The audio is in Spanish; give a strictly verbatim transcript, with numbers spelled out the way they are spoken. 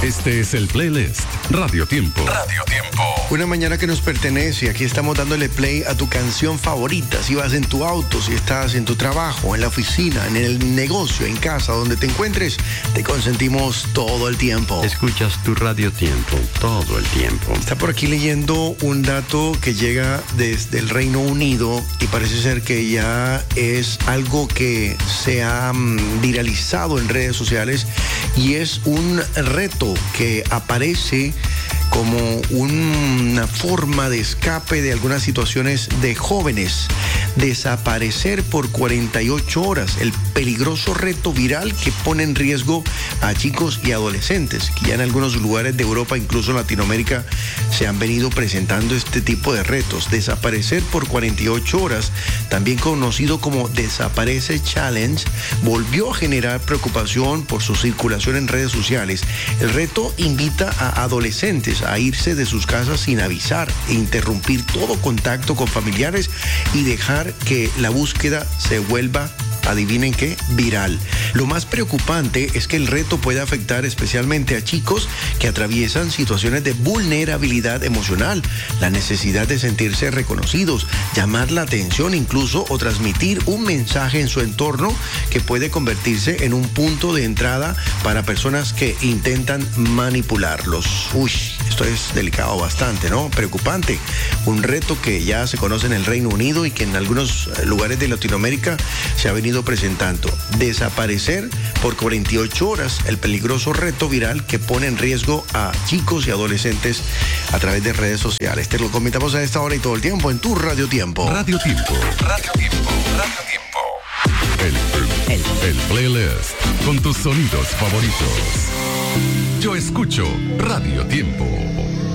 Este es el playlist Radio Tiempo. Radio Tiempo. Una mañana que nos pertenece. Aquí estamos dándole play a tu canción favorita. Si vas en tu auto, si estás en tu trabajo, en la oficina, en el negocio, en casa, donde te encuentres, te consentimos todo el tiempo. Escuchas tu Radio Tiempo todo el tiempo. Está por aquí leyendo un dato que llega desde el Reino Unido y parece ser que ya es algo que se ha um, viralizado en redes sociales y es un reto que aparece como una forma de escape de algunas situaciones de jóvenes. Desaparecer por cuarenta y ocho horas, el peligroso reto viral que pone en riesgo a chicos y adolescentes, que ya en algunos lugares de Europa, incluso en Latinoamérica, se han venido presentando este tipo de retos. Desaparecer por cuarenta y ocho horas, también conocido como Desaparece Challenge, volvió a generar preocupación por su circulación en redes sociales. El reto invita a adolescentes a irse de sus casas sin avisar e interrumpir todo contacto con familiares y dejar que la búsqueda se vuelva, adivinen qué, viral. Lo más preocupante es que el reto puede afectar especialmente a chicos que atraviesan situaciones de vulnerabilidad emocional, la necesidad de sentirse reconocidos, llamar la atención incluso o transmitir un mensaje en su entorno que puede convertirse en un punto de entrada para personas que intentan manipularlos. Uy, esto es delicado bastante, ¿no? Preocupante. Un reto que ya se conoce en el Reino Unido y que en algunos lugares de Latinoamérica se ha venido presentando. Desaparecer por cuarenta y ocho horas, el peligroso reto viral que pone en riesgo a chicos y adolescentes a través de redes sociales. Te lo comentamos a esta hora y todo el tiempo en tu Radio Tiempo. Radio Tiempo. Radio Tiempo. Radio Tiempo. El, el, el playlist con tus sonidos favoritos. Yo escucho Radio Tiempo.